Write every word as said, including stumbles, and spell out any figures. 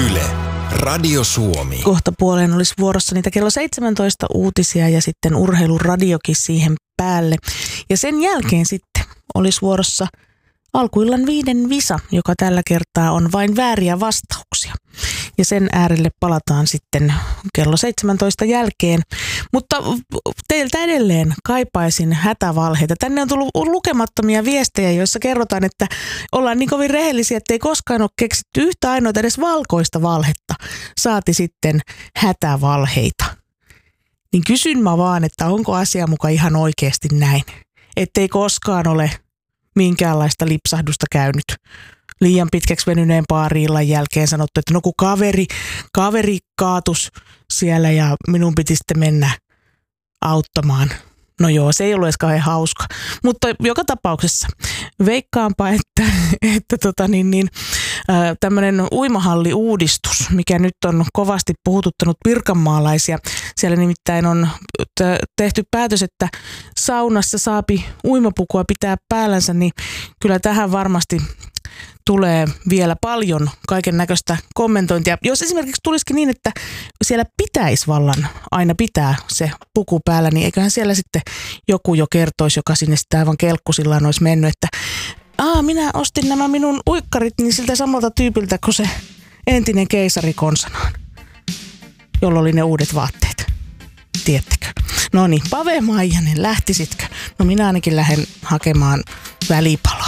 Yle, Radio Suomi. Kohta puoleen olisi vuorossa niitä kello seitsemäntoista uutisia ja sitten urheiluradiokin siihen päälle. Ja sen jälkeen sitten olisi vuorossa alkuillan viiden visa, joka tällä kertaa on vain vääriä vastauksia. Ja sen äärelle palataan sitten kello seitsemäntoista jälkeen. Mutta teiltä edelleen kaipaisin hätävalheita. Tänne on tullut lukemattomia viestejä, joissa kerrotaan, että ollaan niin kovin rehellisiä, että ei koskaan ole keksitty yhtä ainoa edes valkoista valhetta. Saati sitten hätävalheita. Niin kysyn mä vaan, että onko asia muka ihan oikeasti näin. Ettei koskaan ole minkäänlaista lipsahdusta käynyt. Liian pitkäksi venyneen baari-illan jälkeen sanottu, että no kun kaveri, kaveri kaatus siellä ja minun piti sitten mennä auttamaan. No joo, se ei ollut edes kauhean hauska. Mutta joka tapauksessa veikkaanpa, että, että tota niin, niin, tämmöinen uimahalliuudistus, mikä nyt on kovasti puhututtanut pirkanmaalaisia. Siellä nimittäin on tehty päätös, että saunassa saapi uimapukua pitää päällänsä, niin kyllä tähän varmasti tulee vielä paljon kaiken näköistä kommentointia. Jos esimerkiksi tulisikin niin, että siellä pitäisi vallan aina pitää se puku päällä, niin eiköhän siellä sitten joku jo kertoisi, joka sinne sitten aivan kelkkusillaan olisi mennyt, että Aa, minä ostin nämä minun uikkarit niin siltä samalta tyypiltä kuin se entinen keisari konsanaan, jolla oli ne uudet vaatteet. Tiedättekö? No niin, Pave Maijanen, lähtisitkö? No minä ainakin lähden hakemaan välipaloa.